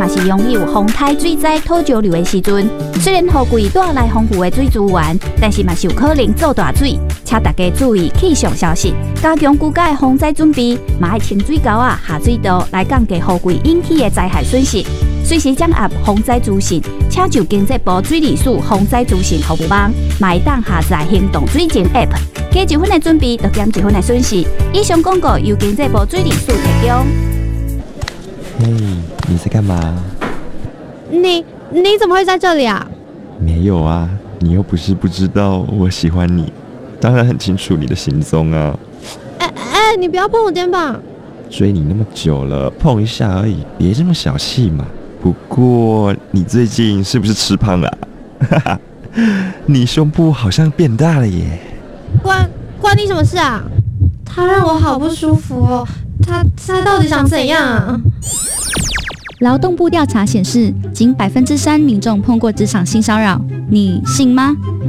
是拥有风台水灾土石流的时阵。虽然雨季带来丰富的水资源，但是嘛是有可能造大水，请大家注意气象消息，加强居家的防灾准备，嘛要清水沟啊、下水道来降低雨季引起的灾害损失。随时掌握防灾资讯，请就经济部水利署防灾资讯服务网，嘛会当下载行动水情 App， 加1分的准备，就减1分的损失。以上广告由经济部水利署提供。 嘿，你在干嘛？ 你怎么会在这里啊？ 没有啊，你又不是不知道我喜欢你，当然很清楚你的行踪啊。 你不要碰我肩膀。 追你那么久了，碰一下而已，别这么小气嘛。不过你最近是不是吃胖了啊？哈哈，你胸部好像变大了耶。 关你什么事啊？他让我好不舒服哦。他到底想怎样啊？ 劳动部调查显示，仅3%民众碰过职场性骚扰，你信吗？